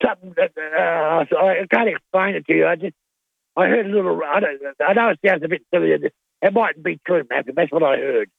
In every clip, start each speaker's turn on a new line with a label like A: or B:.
A: something that I can't explain it to you. I heard a little. I know it sounds a bit silly. It mightn't be true, Matthew. That's what I heard.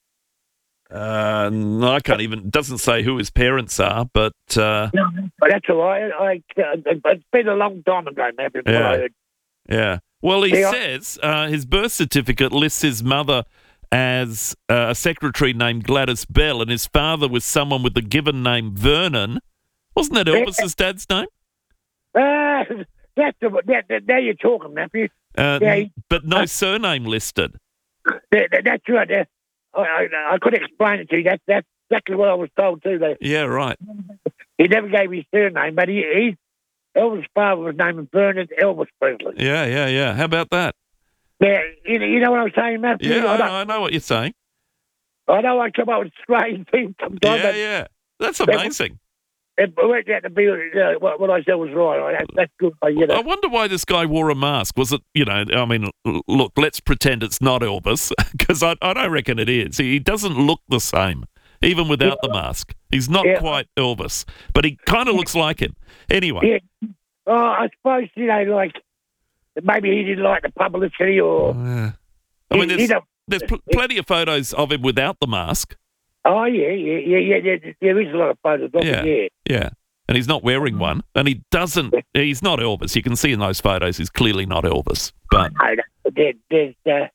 B: No, I can't even. Doesn't say who his parents are, but
A: No, but that's all right. It's been a long time ago, Matthew. What I heard.
B: Yeah. Well, he says his birth certificate lists his mother as a secretary named Gladys Bell, and his father was someone with the given name Vernon. Wasn't that Elvis's dad's name?
A: Now you're talking, Matthew.
B: But no surname listed.
A: That's right. I couldn't explain it to you. That's exactly what I was told too.
B: Yeah, right.
A: He never gave his surname, but Elvis' father was named Vernon Elvis Presley.
B: Yeah. How about that?
A: Yeah, you know what I'm saying, Matthew?
B: Yeah, I know what you're saying.
A: I know I come up with strange things sometimes.
B: Yeah. That's amazing.
A: It worked out to be what I said was right. That's good. I
B: wonder why this guy wore a mask. Was it, I mean, look, let's pretend it's not Elvis, because I don't reckon it is. He doesn't look the same, even without the mask. He's not quite Elvis, but he kind of looks like him. Anyway.
A: Yeah. I suppose, like, maybe he didn't like the publicity or...
B: I mean, there's plenty of photos of him without the mask.
A: Oh, yeah. There is a lot of photos of him,
B: Yeah. And he's not wearing one. And he's not Elvis. You can see in those photos he's clearly not Elvis. But
A: there's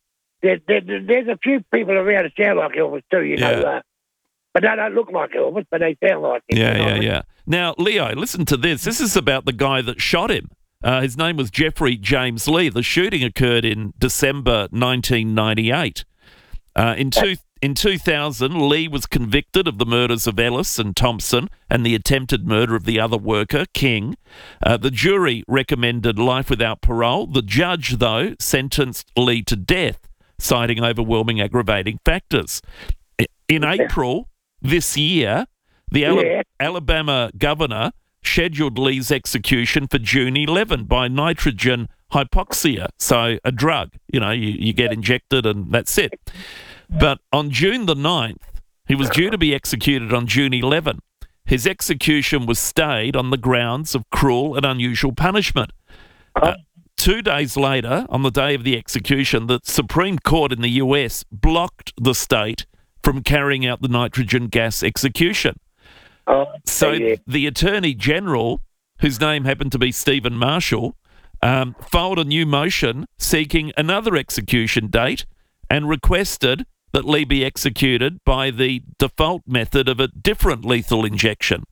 A: a few people around that sound like Elvis too, you know. But they don't look like Elvis, but they sound like him.
B: Yeah. Now, Leo, listen to this. This is about the guy that shot him. His name was Jeffrey James Lee. The shooting occurred in December 1998. In 2000, Lee was convicted of the murders of Ellis and Thompson and the attempted murder of the other worker, King. The jury recommended life without parole. The judge, though, sentenced Lee to death, citing overwhelming aggravating factors. In April this year, the Alabama governor scheduled Lee's execution for June 11 by nitrogen hypoxia, so a drug. You get injected and that's it. But on June the 9th, he was due to be executed on June 11. His execution was stayed on the grounds of cruel and unusual punishment. 2 days later, on the day of the execution, the Supreme Court in the US blocked the state from carrying out the nitrogen gas execution. The Attorney General, whose name happened to be Stephen Marshall, filed a new motion seeking another execution date and requested that Lee be executed by the default method of a different lethal injection.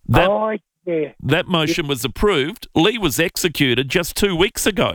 B: That motion was approved. Lee was executed just 2 weeks ago.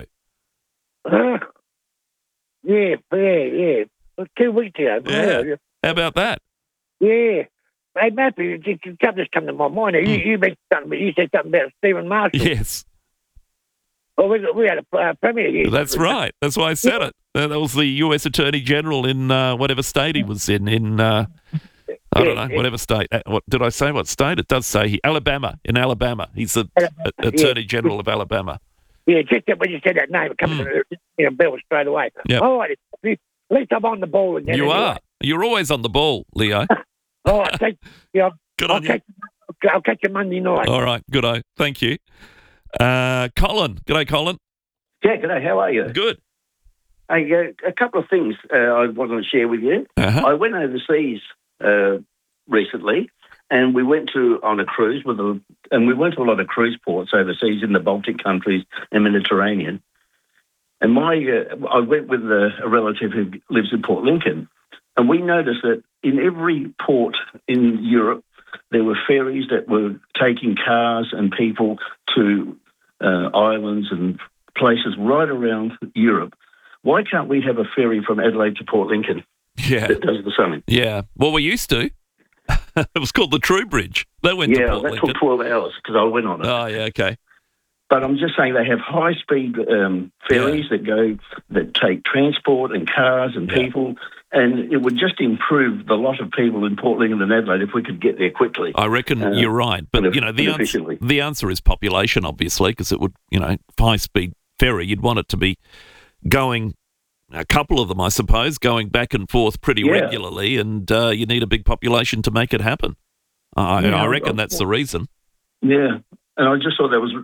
A: Yeah. 2 weeks ago.
B: Yeah. How about that?
A: Yeah. Hey, Matthew, something just come to my mind. You mentioned something, but you said something about Stephen Marshall.
B: Yes.
A: Well, we had a premier here.
B: That's right. That's why I said it. That was the U.S. Attorney General in whatever state he was in I don't know, whatever state. What did I say? What state? It does say Alabama. In Alabama. He's the Attorney General of Alabama.
A: Yeah, just when you said that name, it comes to the bill straight away.
B: Yep.
A: All right. At least I'm on the ball again.
B: You are. You're always on the ball, Leo.
A: All right.
B: Good on you.
A: I'll catch you Monday night.
B: All right. Good-o. Thank you. Colin. G'day, Colin.
C: Yeah, g'day. How are you?
B: Good.
C: Hey, a couple of things I wanted to share with you. I went overseas recently, and we went on a cruise and we went to a lot of cruise ports overseas in the Baltic countries and Mediterranean. And I went with a relative who lives in Port Lincoln, and we noticed that in every port in Europe, there were ferries that were taking cars and people to islands and places right around Europe. Why can't we have a ferry from Adelaide to Port Lincoln that does the same?
B: Yeah. Well, we used to. It was called the True Bridge. That went to Port Lincoln.
C: Yeah, that took 12 hours because I went on it.
B: Oh, yeah, okay.
C: But I'm just saying they have high-speed ferries that take transport and cars and people, and it would just improve the lot of people in Port Lincoln and Adelaide if we could get there quickly.
B: I reckon you're right. But, the answer is population, obviously, because it would, high-speed ferry, you'd want it to be going, a couple of them, I suppose, going back and forth pretty regularly, and you need a big population to make it happen. I reckon that's the reason.
C: Yeah. And I just thought that was